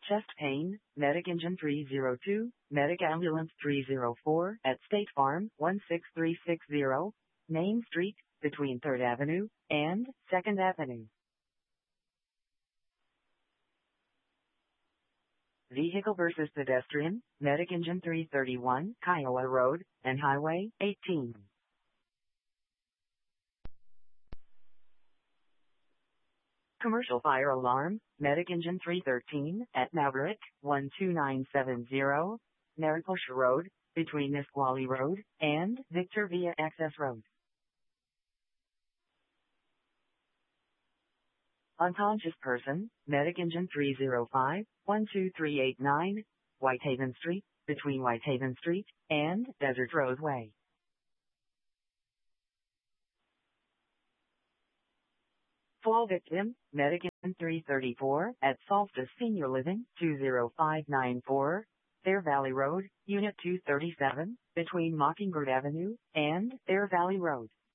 chest pain, Medic Engine 302, Medic Ambulance 304 at State Farm 16360, Main Street, between 3rd Avenue and 2nd Avenue. Vehicle versus pedestrian, Medic Engine 331, Kiowa Road, and Highway 18. Commercial fire alarm, Medic Engine 313, at Maverick, 12970, Mariposa Road, between Nisqually Road and Victor Villa Access Road. Unconscious person, Medic Engine 305, 12389, Whitehaven Street, between Whitehaven Street and Desert Roadway. Fall victim, Medic Engine 334, at Solstice Senior Living, 20594, Fair Valley Road, Unit 237, between Mockingbird Avenue and Fair Valley Road.